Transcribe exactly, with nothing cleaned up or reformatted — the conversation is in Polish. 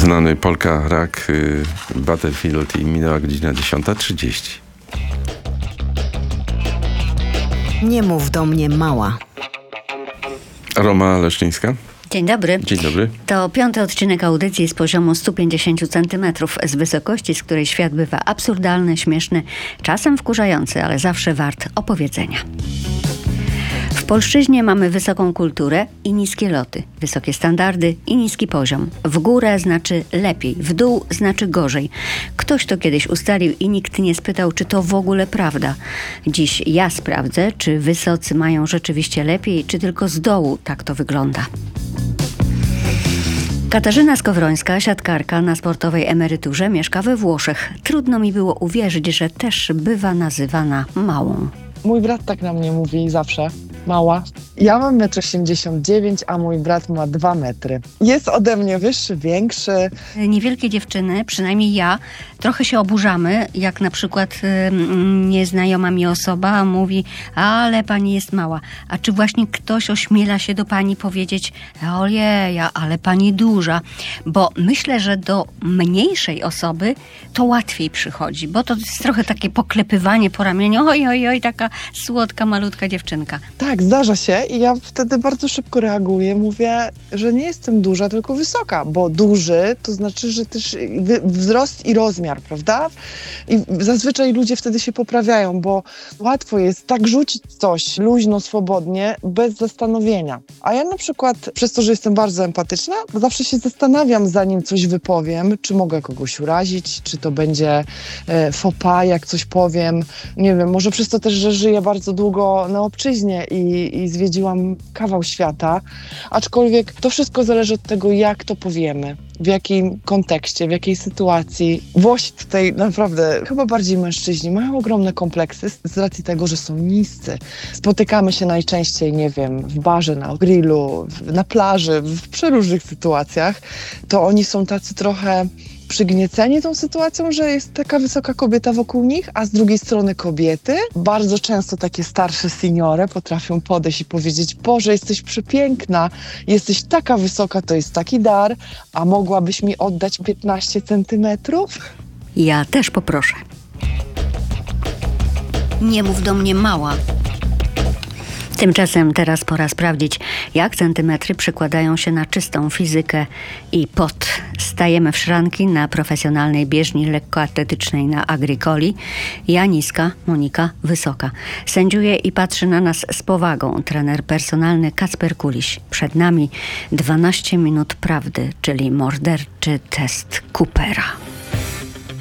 znany Polka Rock, y, Battlefield i minęła godzina dziesiąta trzydzieści. Nie mów do mnie mała. Roma Leszczyńska. Dzień dobry. Dzień dobry. To piąty odcinek audycji z poziomu stu pięćdziesięciu centymetrów, z wysokości, z której świat bywa absurdalny, śmieszny, czasem wkurzający, ale zawsze wart opowiedzenia. W polszczyźnie mamy wysoką kulturę i niskie loty, wysokie standardy i niski poziom. W górę znaczy lepiej, w dół znaczy gorzej. Ktoś to kiedyś ustalił i nikt nie spytał, czy to w ogóle prawda. Dziś ja sprawdzę, czy wysocy mają rzeczywiście lepiej, czy tylko z dołu tak to wygląda. Katarzyna Skowrońska, siatkarka na sportowej emeryturze, mieszka we Włoszech. Trudno mi było uwierzyć, że też bywa nazywana małą. Mój brat tak na mnie mówi zawsze. Mała. Ja mam metr osiemdziesiąt dziewięć, a mój brat ma dwa metry. Jest ode mnie wyższy, większy. Niewielkie dziewczyny, przynajmniej ja, trochę się oburzamy, jak na przykład y, nieznajoma mi osoba mówi, ale pani jest mała. A czy właśnie ktoś ośmiela się do pani powiedzieć, ojej, ale pani duża? Bo myślę, że do mniejszej osoby to łatwiej przychodzi, bo to jest trochę takie poklepywanie po ramieniu, oj, oj, oj, taka słodka, malutka dziewczynka. Tak, zdarza się i ja wtedy bardzo szybko reaguję. Mówię, że nie jestem duża, tylko wysoka, bo duży to znaczy, że też wzrost i rozmiar, prawda? I zazwyczaj ludzie wtedy się poprawiają, bo łatwo jest tak rzucić coś luźno, swobodnie, bez zastanowienia. A ja na przykład, przez to, że jestem bardzo empatyczna, zawsze się zastanawiam, zanim coś wypowiem, czy mogę kogoś urazić, czy to będzie e, faux pas, jak coś powiem. Nie wiem, może przez to też, że żyję bardzo długo na obczyźnie i, i zwiedziłam kawał świata, aczkolwiek to wszystko zależy od tego, jak to powiemy, w jakim kontekście, w jakiej sytuacji. Włosi tutaj naprawdę, chyba bardziej mężczyźni, mają ogromne kompleksy z racji tego, że są niscy. Spotykamy się najczęściej, nie wiem, w barze, na grillu, na plaży, w przeróżnych sytuacjach. To oni są tacy trochę przygnieceni tą sytuacją, że jest taka wysoka kobieta wokół nich, a z drugiej strony kobiety, bardzo często takie starsze seniory potrafią podejść i powiedzieć, Boże, jesteś przepiękna, jesteś taka wysoka, to jest taki dar, a mogłabyś mi oddać piętnaście centymetrów? Ja też poproszę. Nie mów do mnie mała. Tymczasem teraz pora sprawdzić, jak centymetry przekładają się na czystą fizykę i pot. Stajemy w szranki na profesjonalnej bieżni lekkoatletycznej na Agricoli. Ja niska, Monika wysoka. Sędziuje i patrzy na nas z powagą trener personalny Kacper Kuliś. Przed nami dwanaście minut prawdy, czyli morderczy test Coopera.